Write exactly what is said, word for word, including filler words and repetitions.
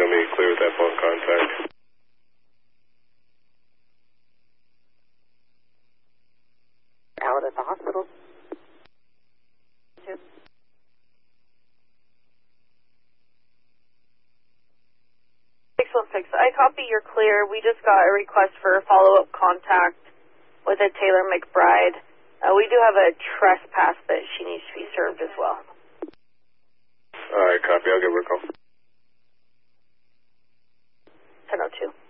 let me clear with that phone contact. Out at the hospital. six one six, I copy, you're clear. We just got a request for follow-up contact with a Taylor McBride. Uh, we do have a trespass that she needs to be served as well. All right, copy. I'll give her a call. ten oh two.